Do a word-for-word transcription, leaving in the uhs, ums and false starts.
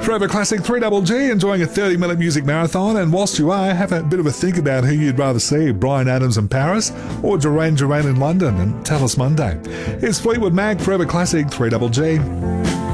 Forever Classic three Double G, enjoying a thirty minute music marathon, and whilst you are, have a bit of a think about who you'd rather see, Bryan Adams in Paris or Duran Duran in London, and tell us Monday. Here's Fleetwood Mac, Forever Classic three Double G.